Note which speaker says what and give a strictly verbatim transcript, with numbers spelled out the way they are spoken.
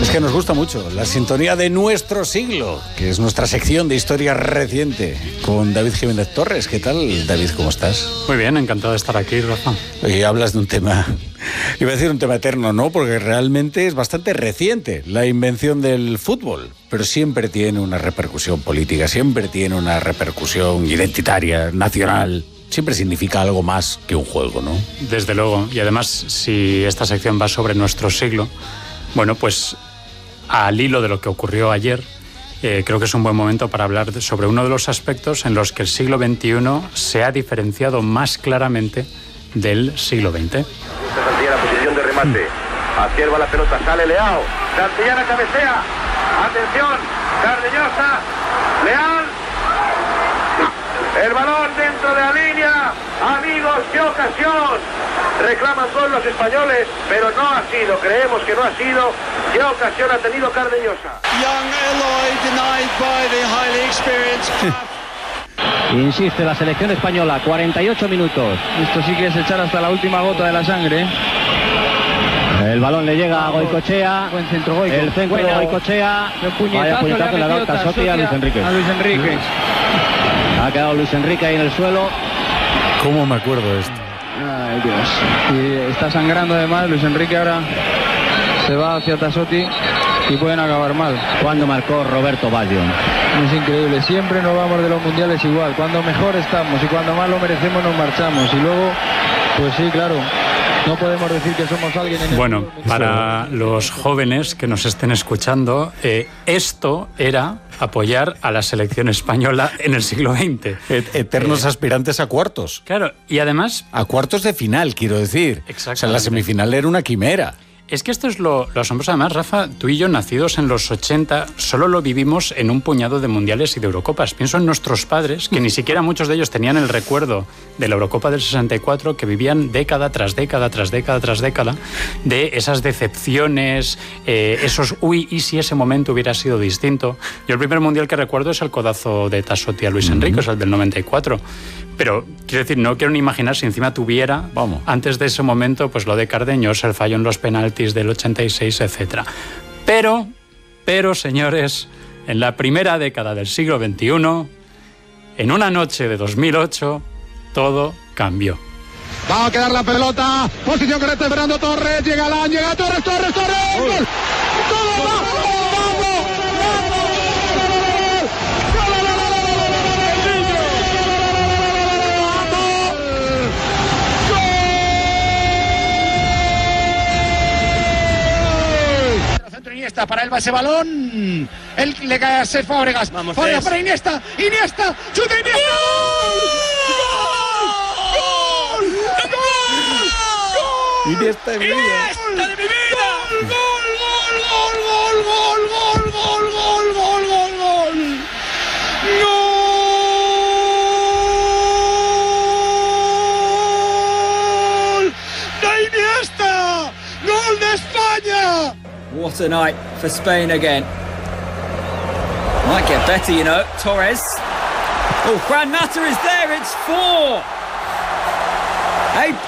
Speaker 1: Es que nos gusta mucho la sintonía de nuestro siglo, que es nuestra sección de historia reciente, con David Jiménez Torres. ¿Qué tal, David? ¿Cómo estás?
Speaker 2: Muy bien, encantado de estar aquí, Rafa.
Speaker 1: Oye, hablas de un tema, iba a decir un tema eterno, ¿no? Porque realmente es bastante reciente la invención del fútbol, pero siempre tiene una repercusión política, siempre tiene una repercusión identitaria, nacional. Siempre significa algo más que un juego, ¿no?
Speaker 2: Desde luego. Y además, si esta sección va sobre nuestro siglo, bueno, pues al hilo de lo que ocurrió ayer, eh, creo que es un buen momento para hablar de, sobre uno de los aspectos en los que el siglo veintiuno se ha diferenciado más claramente del siglo veinte.
Speaker 3: Santillana, la posición de remate. Observa la pelota, sale Leao. Santillana cabecea. Atención, Cardeñosa. Leal. El balón dentro de la línea. Amigos, qué ocasión. Reclaman gol los españoles, pero no ha sido, creemos que no ha sido. ¿Qué ocasión ha tenido Cardeñosa?
Speaker 4: Young Eloy denied by the highly experienced.
Speaker 5: Insiste la selección española, cuarenta y ocho minutos.
Speaker 6: Esto sí que es echar hasta la última gota de la sangre.
Speaker 5: El balón le llega a Goicoechea.
Speaker 6: Buen centro, Goico.
Speaker 5: El centro
Speaker 6: bueno,
Speaker 5: de Goicoechea.
Speaker 6: Vaya puñetazo le ha dado
Speaker 5: Tassotti a Luis Enrique.
Speaker 6: A Luis Enrique.
Speaker 5: Ha quedado Luis Enrique ahí en el suelo.
Speaker 1: ¿Cómo me acuerdo de esto?
Speaker 6: Ay, Dios. Y está sangrando además. Luis Enrique ahora se va hacia Tassotti y pueden acabar mal.
Speaker 5: Cuando marcó Roberto Baggio.
Speaker 6: Es increíble. Siempre nos vamos de los mundiales igual. Cuando mejor estamos y cuando más lo merecemos nos marchamos. Y luego, pues sí, claro. No podemos decir que somos alguien en el
Speaker 2: Bueno,
Speaker 6: fútbol.
Speaker 2: para los jóvenes que nos estén escuchando, eh, esto era apoyar a la selección española en el siglo veinte.
Speaker 1: Et- eternos eh, aspirantes a cuartos.
Speaker 2: Claro, y además...
Speaker 1: A cuartos de final, quiero decir.
Speaker 2: Exactamente.
Speaker 1: O sea, la semifinal era una quimera.
Speaker 2: Es que esto es lo, lo asombroso. Además, Rafa, tú y yo, nacidos en los ochenta, solo lo vivimos en un puñado de mundiales y de Eurocopas. Pienso en nuestros padres, que ni siquiera muchos de ellos tenían el recuerdo de la Eurocopa del sesenta y cuatro, que vivían década tras década, tras década, tras década, de esas decepciones, eh, esos uy, y si ese momento hubiera sido distinto. Yo el primer mundial que recuerdo es el codazo de Tassotti a Luis uh-huh. Enrique, es el del noventa y cuatro. Pero, quiero decir, no quiero ni imaginar si encima tuviera, vamos, antes de ese momento, pues lo de Cardeñosa, el fallo en los penaltis del ochenta y seis, etcétera. Pero, pero, señores, en la primera década del siglo veintiuno, en una noche de dos mil ocho, todo cambió.
Speaker 7: Va a quedar la pelota, posición correcta de Fernando Torres, llega Alan, llega Torres, Torres, Torres, ¡gol! ¡Gol! ¡Todo va!
Speaker 8: Iniesta, para él va ese balón. Él le cae a Cesc Fábregas. Vamos, Fábregas para Iniesta. Iniesta. ¡Chuta Iniesta! ¡Gol! ¡Gol! ¡Gol!
Speaker 1: Iniesta de mi vida.
Speaker 8: ¡Iniesta de mi vida! ¡Gol! ¡Gol! ¡Gol! ¡Gol! ¡Gol! ¡Gol! ¡Gol! ¡Gol! ¡Gol! ¡Gol! ¡Gol! ¡De Iniesta! ¡Gol de España!
Speaker 9: What a night for Spain again. Might get better, you know. Torres. Oh, Juan Mata is there. It's four. Hey.